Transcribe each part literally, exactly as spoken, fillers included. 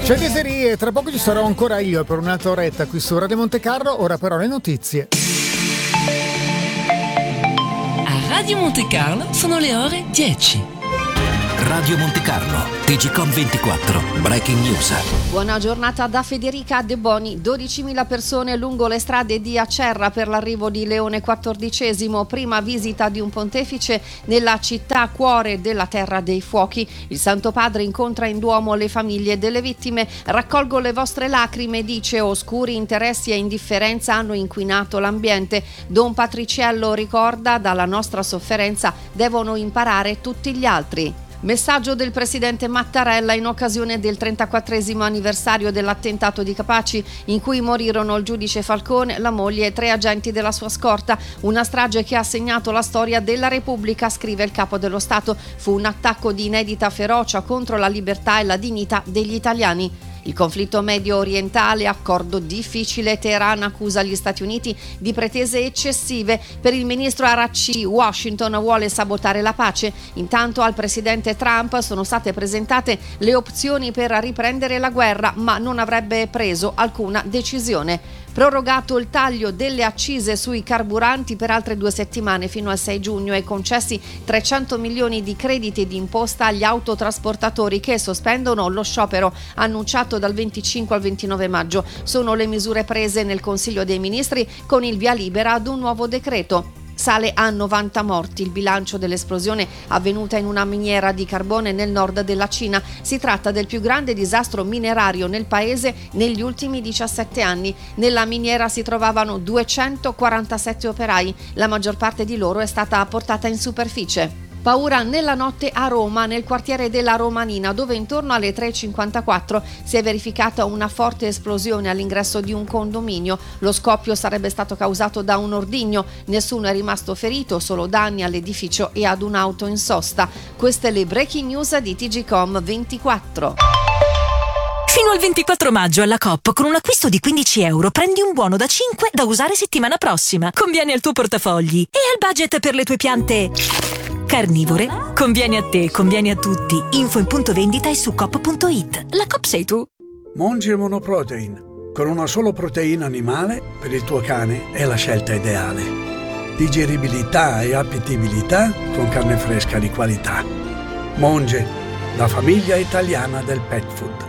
C'è Desiree e tra poco ci sarò ancora io per un'altra oretta qui su Radio Monte Carlo. Ora però le notizie. A Radio Monte Carlo sono le ore dieci. Radio Monte Carlo, T G Com ventiquattro, Breaking News. Buona giornata da Federica De Boni. dodicimila persone lungo le strade di Acerra per l'arrivo di Leone quattordicesimo, prima visita di un pontefice nella città cuore della Terra dei Fuochi. Il Santo Padre incontra in Duomo le famiglie delle vittime. Raccolgo le vostre lacrime, dice, oscuri interessi e indifferenza hanno inquinato l'ambiente. Don Patriciello ricorda, dalla nostra sofferenza devono imparare tutti gli altri. Messaggio del presidente Mattarella in occasione del trentaquattresimo anniversario dell'attentato di Capaci, in cui morirono il giudice Falcone, la moglie e tre agenti della sua scorta. Una strage che ha segnato la storia della Repubblica, scrive il capo dello Stato. Fu un attacco di inedita ferocia contro la libertà e la dignità degli italiani. Il conflitto medio orientale, accordo difficile. Teheran accusa gli Stati Uniti di pretese eccessive. Per il ministro Aracci, Washington vuole sabotare la pace. Intanto al presidente Trump sono state presentate le opzioni per riprendere la guerra, ma non avrebbe preso alcuna decisione. Prorogato il taglio delle accise sui carburanti per altre due settimane fino al sei giugno e concessi trecento milioni di crediti di imposta agli autotrasportatori che sospendono lo sciopero annunciato dal venticinque al ventinove maggio. Sono le misure prese nel Consiglio dei Ministri con il via libera ad un nuovo decreto. Sale a novanta morti il bilancio dell'esplosione avvenuta in una miniera di carbone nel nord della Cina. Si tratta del più grande disastro minerario nel paese negli ultimi diciassette anni. Nella miniera si trovavano duecentoquarantasette operai, la maggior parte di loro è stata portata in superficie. Paura nella notte a Roma, nel quartiere della Romanina, dove intorno alle tre e cinquantaquattro si è verificata una forte esplosione all'ingresso di un condominio. Lo scoppio sarebbe stato causato da un ordigno. Nessuno è rimasto ferito, solo danni all'edificio e ad un'auto in sosta. Queste le breaking news di T G Com ventiquattro. Fino al ventiquattro maggio alla Coop con un acquisto di quindici euro prendi un buono da cinque da usare settimana prossima. Conviene al tuo portafogli e al budget per le tue piante carnivore. Conviene a te, conviene a tutti. Info in punto vendita e su coop punto it. La Coop sei tu. Monge Monoprotein. Con una solo proteina animale per il tuo cane è la scelta ideale. Digeribilità e appetibilità con carne fresca di qualità. Monge, la famiglia italiana del pet food.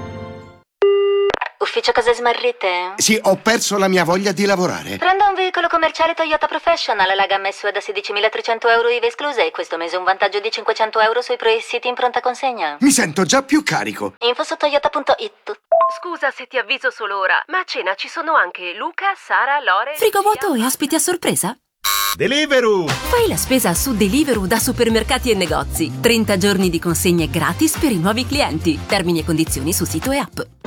Ufficio cose smarrite? Sì, ho perso la mia voglia di lavorare. Prenda un veicolo commerciale Toyota Professional, la gamma S U V da sedicimilatrecento euro I V A esclusa e questo mese un vantaggio di cinquecento euro sui pre-siti in pronta consegna. Mi sento già più carico. Info su toyota punto it. Scusa se ti avviso solo ora, ma a cena ci sono anche Luca, Sara, Lore... Frigo vuoto e ospiti a sorpresa? Deliveroo! Fai la spesa su Deliveroo da supermercati e negozi. trenta giorni di consegne gratis per i nuovi clienti. Termini e condizioni su sito e app.